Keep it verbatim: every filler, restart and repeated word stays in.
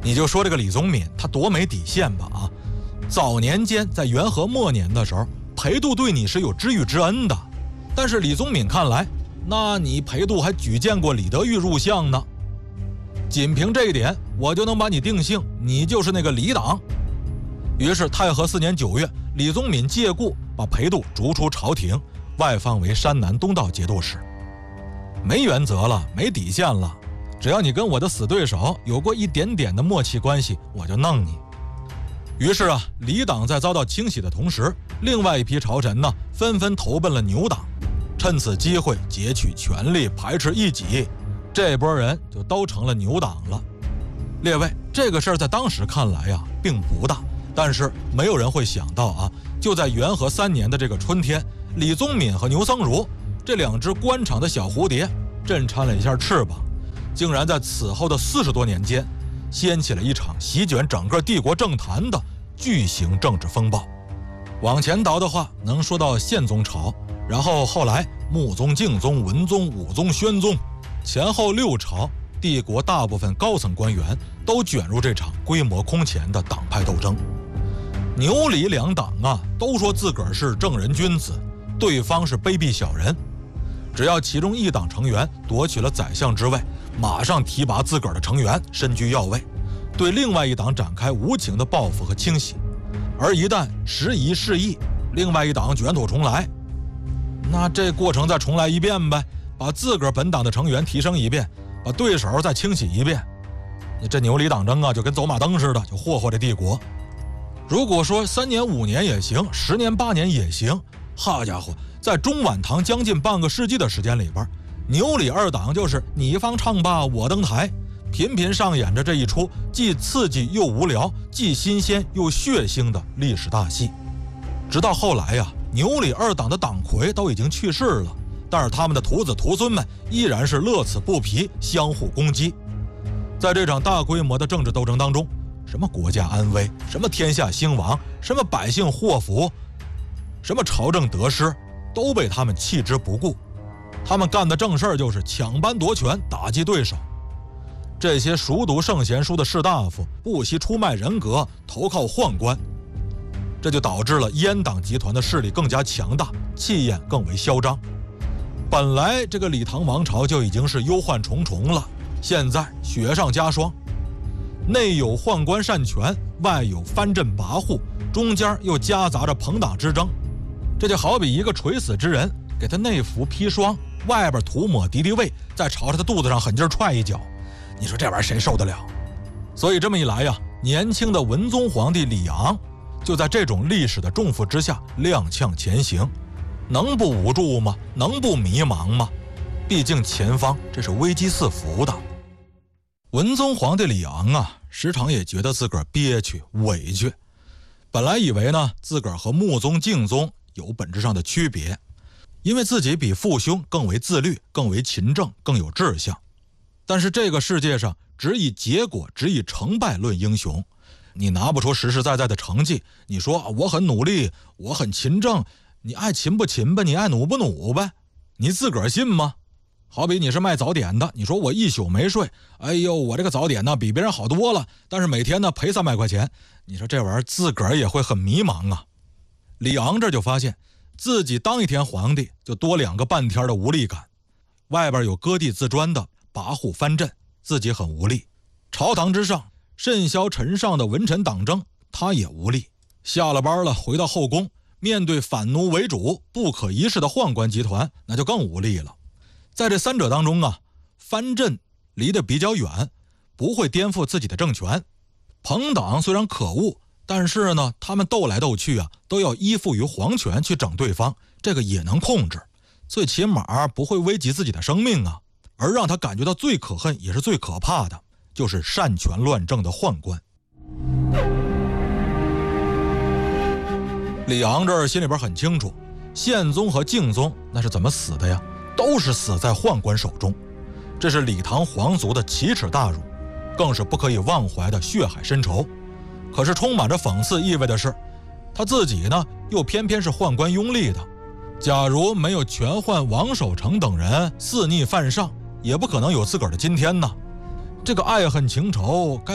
你就说这个李宗闵他多没底线吧啊！早年间在元和末年的时候，裴度对你是有知遇之恩的，但是李宗闵看来，那你裴度还举荐过李德裕入相呢。仅凭这一点，我就能把你定性，你就是那个李党。于是太和四年九月，李宗闵借故把裴度逐出朝廷，外放为山南东道节度使。没原则了，没底线了，只要你跟我的死对手有过一点点的默契关系，我就弄你。于是啊，李党在遭到清洗的同时，另外一批朝臣呢，纷纷投奔了牛党，趁此机会截取权力，排斥异己，这波人就都成了牛党了。列位，这个事儿在当时看来呀，并不大，但是没有人会想到啊，就在元和三年的这个春天，李宗闵和牛僧孺这两只官场的小蝴蝶震颤了一下翅膀，竟然在此后的四十多年间，掀起了一场席卷整个帝国政坛的巨型政治风暴。往前倒的话，能说到宪宗朝，然后后来穆宗、敬宗、文宗、武宗、宣宗，前后六朝，帝国大部分高层官员都卷入这场规模空前的党派斗争。牛李两党啊，都说自个儿是正人君子，对方是卑鄙小人。只要其中一党成员夺取了宰相之位，马上提拔自个儿的成员身居要位，对另外一党展开无情的报复和清洗。而一旦时移世易，另外一党卷土重来，那这过程再重来一遍呗，把自个儿本党的成员提升一遍，把对手再清洗一遍。你这牛李党争啊，就跟走马灯似的，就霍霍这帝国。如果说三年五年也行，十年八年也行，好家伙，在中晚唐将近半个世纪的时间里边，牛李二党就是你方唱罢我登台，频频上演着这一出既刺激又无聊，既新鲜又血腥的历史大戏。直到后来呀，牛李二党的党魁都已经去世了，但是他们的徒子徒孙们依然是乐此不疲，相互攻击。在这场大规模的政治斗争当中，什么国家安危，什么天下兴亡，什么百姓祸福，什么朝政得失，都被他们弃之不顾。他们干的正事儿就是抢班夺权，打击对手。这些熟读圣贤书的士大夫不惜出卖人格，投靠宦官，这就导致了阉党集团的势力更加强大，气焰更为嚣张。本来这个李唐王朝就已经是忧患重重了，现在雪上加霜，内有宦官擅权，外有藩镇跋扈，中间又夹杂着朋党之争。这就好比一个垂死之人，给他内服砒霜，外边涂抹敌敌畏，再朝着他肚子上狠劲踹一脚，你说这玩意儿谁受得了？所以这么一来呀，年轻的文宗皇帝李昂就在这种历史的重负之下踉跄前行，能不无助吗？能不迷茫吗？毕竟前方这是危机四伏的。文宗皇帝李昂啊，时常也觉得自个儿憋屈委屈。本来以为呢，自个儿和穆宗、敬宗有本质上的区别，因为自己比父兄更为自律，更为勤政，更有志向。但是这个世界上只以结果，只以成败论英雄，你拿不出实实在在的成绩，你说我很努力，我很勤政，你爱勤不勤呗，你爱努不努呗，你自个儿信吗？好比你是卖早点的，你说我一宿没睡，哎呦，我这个早点呢比别人好多了，但是每天呢赔三百块钱，你说这玩意儿自个儿也会很迷茫啊。李昂这就发现自己当一天皇帝就多两个半天的无力感，外边有割地自专的跋扈藩镇，自己很无力；朝堂之上甚嚣尘上的文臣党争，他也无力。下了班了回到后宫，面对反奴为主不可一世的宦官集团，那就更无力了。在这三者当中啊，藩镇离得比较远，不会颠覆自己的政权；朋党虽然可恶，但是呢，他们斗来斗去啊，都要依附于皇权去整对方，这个也能控制，最起码不会危及自己的生命啊。而让他感觉到最可恨也是最可怕的，就是擅权乱政的宦官。李昂这儿心里边很清楚，宪宗和敬宗那是怎么死的呀？都是死在宦官手中，这是李唐皇族的奇耻大辱，更是不可以忘怀的血海深仇。可是充满着讽刺意味的是，他自己呢又偏偏是宦官拥立的。假如没有权宦王守成等人肆逆犯上，也不可能有自个儿的今天呢。这个爱恨情仇该